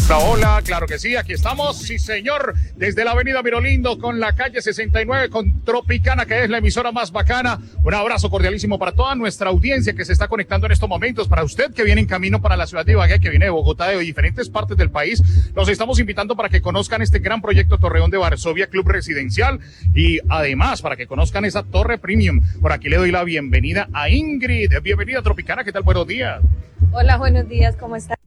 Hola, claro que sí, aquí estamos, sí señor, desde la avenida Mirolindo con la calle 69 con Tropicana, que es la emisora más bacana. Un abrazo cordialísimo para toda nuestra audiencia que se está conectando en estos momentos. Para usted que viene en camino para la ciudad de Ibagué, que viene de Bogotá, de diferentes partes del país, los estamos invitando para que conozcan este gran proyecto Torreón de Varsovia Club Residencial y además para que conozcan esa torre premium. Por aquí le doy la bienvenida a Ingrid. Bienvenida a Tropicana, ¿qué tal? Buenos días. Hola, buenos días, ¿cómo estás?